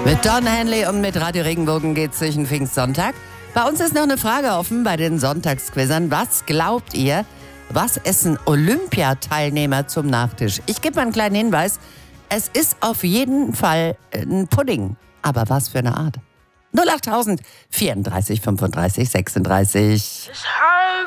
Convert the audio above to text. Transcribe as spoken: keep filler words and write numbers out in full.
Mit Don Henley und mit Radio Regenbogen geht's durch den Pfingstsonntag. Bei uns ist noch eine Frage offen bei den Sonntagsquizern. Was glaubt ihr, was essen Olympiateilnehmer zum Nachtisch? Ich gebe mal einen kleinen Hinweis. Es ist auf jeden Fall ein Pudding. Aber was für eine Art? null achttausend vierunddreißig fünfunddreißig sechsunddreißig.